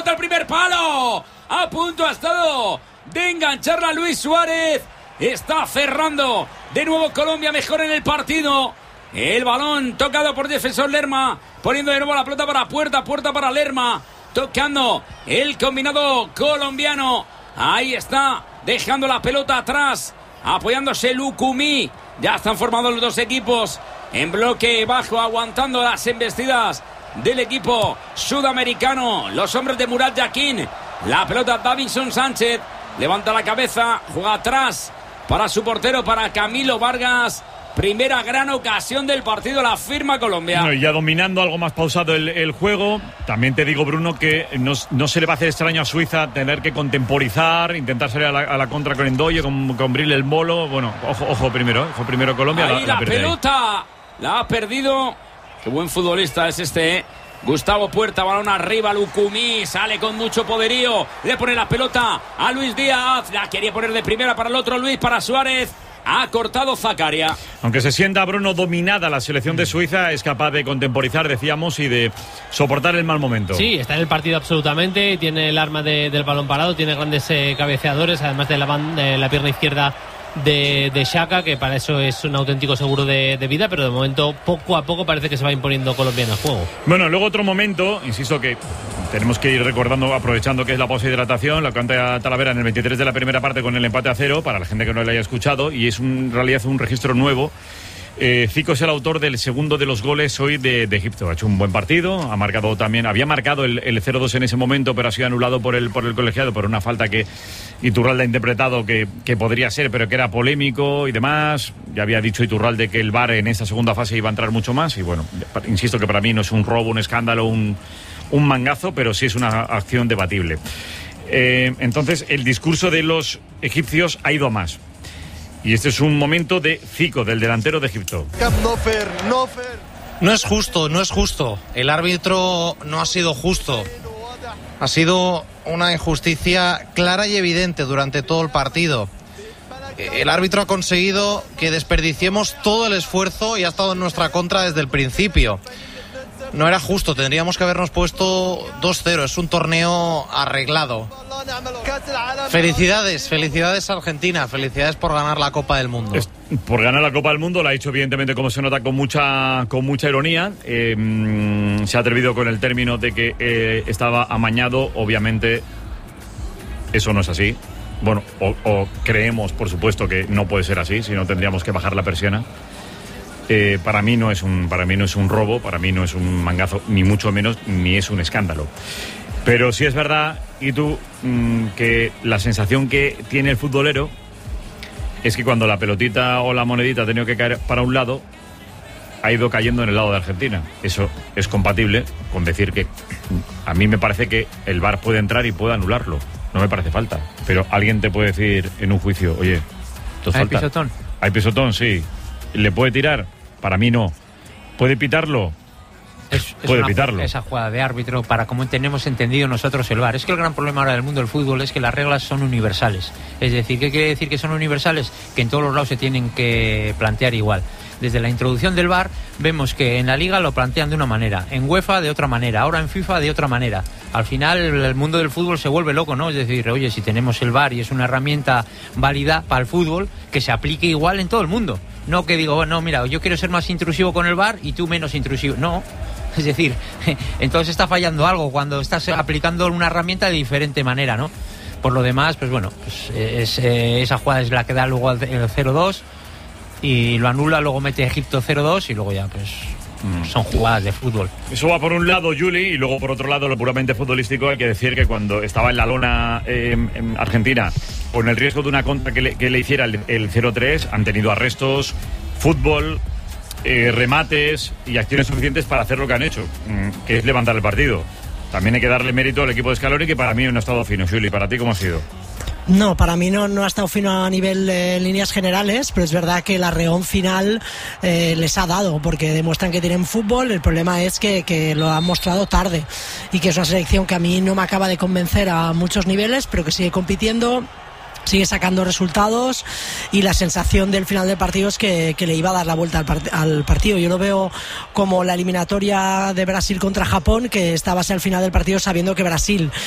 pelota al primer palo. A punto ha estado de engancharla Luis Suárez. Está cerrando de nuevo Colombia, mejor en el partido. El balón tocado por defensor Lerma, poniendo de nuevo la pelota para Puerta para Lerma, tocando el combinado colombiano. Ahí está, dejando la pelota atrás, apoyándose Lucumí. Ya están formados los dos equipos en bloque bajo, aguantando las embestidas del equipo sudamericano. Los hombres de Murat Yakin. La pelota Davinson Sánchez, levanta la cabeza, juega atrás para su portero, para Camilo Vargas. Primera gran ocasión del partido, la firma Colombia. Bueno, y ya dominando, algo más pausado el juego. También te digo, Bruno, que no se le va a hacer extraño a Suiza tener que contemporizar, intentar salir a la contra con Endoye, con Bril el Molo. Bueno, ojo primero Colombia. Ahí la pelota la ha perdido. Qué buen futbolista es este, Gustavo Puerta, balón arriba, Lucumí, sale con mucho poderío, le pone la pelota a Luis Díaz, la quería poner de primera para el otro Luis, para Suárez. Ha cortado Zakaria. Aunque se sienta, Bruno, dominada la selección de Suiza, es capaz de contemporizar, decíamos, y de soportar el mal momento. Sí, está en el partido absolutamente, tiene el arma del balón parado, tiene grandes cabeceadores, además de la pierna izquierda de Xhaka, que para eso es un auténtico seguro de vida, pero de momento poco a poco parece que se va imponiendo Colombia en el juego. Bueno, luego otro momento, insisto que tenemos que ir recordando, aprovechando que es la pausa de hidratación, la canta Talavera en el 23 de la primera parte con el empate a 0, para la gente que no lo haya escuchado, y es en realidad un registro nuevo. Zico es el autor del segundo de los goles hoy de Egipto. Ha hecho un buen partido, había marcado el 0-2 en ese momento, pero ha sido anulado por el colegiado por una falta que Iturralde ha interpretado que podría ser, pero que era polémico y demás. Ya había dicho Iturralde que el VAR en esta segunda fase iba a entrar mucho más, y bueno, insisto que para mí no es un robo, un escándalo, un mangazo, pero sí es una acción debatible. Entonces el discurso de los egipcios ha ido a más. Y este es un momento de Zico, del delantero de Egipto. No es justo. El árbitro no ha sido justo. Ha sido una injusticia clara y evidente durante todo el partido. El árbitro ha conseguido que desperdiciemos todo el esfuerzo y ha estado en nuestra contra desde el principio. No era justo, tendríamos que habernos puesto 2-0, es un torneo arreglado. Felicidades a Argentina, felicidades por ganar la Copa del Mundo. Por ganar la Copa del Mundo, la ha hecho evidentemente, como se nota, con mucha ironía. Se ha atrevido con el término de que estaba amañado. Obviamente eso no es así. Bueno, o creemos, por supuesto, que no puede ser así, si no tendríamos que bajar la persiana. Para mí no es un robo, para mí no es un mangazo, ni mucho menos, ni es un escándalo. Pero sí es verdad, y tú, que la sensación que tiene el futbolero es que cuando la pelotita o la monedita ha tenido que caer para un lado, ha ido cayendo en el lado de Argentina. Eso es compatible con decir que a mí me parece que el VAR puede entrar y puede anularlo. No me parece falta. Pero alguien te puede decir en un juicio, oye, esto es falta. ¿Hay pisotón? Hay pisotón, sí. ¿Le puede tirar? Para mí no. ¿Puede pitarlo? Puede pitarlo. Esa jugada de árbitro, para como tenemos entendido nosotros el VAR. Es que el gran problema ahora del mundo del fútbol es que las reglas son universales. Es decir, ¿qué quiere decir que son universales? Que en todos los lados se tienen que plantear igual. Desde la introducción del VAR vemos que en la Liga lo plantean de una manera, en UEFA de otra manera, ahora en FIFA de otra manera. Al final el mundo del fútbol se vuelve loco, ¿no? Es decir, oye, si tenemos el VAR y es una herramienta válida para el fútbol, que se aplique igual en todo el mundo. No que digo, bueno, mira, yo quiero ser más intrusivo con el VAR y tú menos intrusivo. No, es decir, entonces está fallando algo cuando estás aplicando una herramienta de diferente manera, ¿no? Por lo demás, pues bueno, pues esa jugada es la que da luego el 0-2 y lo anula, luego mete Egipto 0-2 y luego ya pues son jugadas de fútbol. Eso va por un lado, Juli, y luego por otro lado, lo puramente futbolístico. Hay que decir que cuando estaba en la lona en Argentina, con el riesgo de una contra que le hiciera el 0-3, han tenido arrestos, fútbol, remates y acciones suficientes para hacer lo que han hecho, que es levantar el partido. También hay que darle mérito al equipo de Scaloni, que para mí no ha estado fino. Juli, ¿para ti cómo ha sido? No, para mí no ha estado fino a nivel líneas generales, pero es verdad que el arreón final les ha dado, porque demuestran que tienen fútbol. El problema es que lo han mostrado tarde y que es una selección que a mí no me acaba de convencer a muchos niveles, pero que sigue compitiendo, sigue sacando resultados, y la sensación del final del partido es que le iba a dar la vuelta al partido. Yo lo veo como la eliminatoria de Brasil contra Japón, que estabas al final del partido sabiendo que Brasil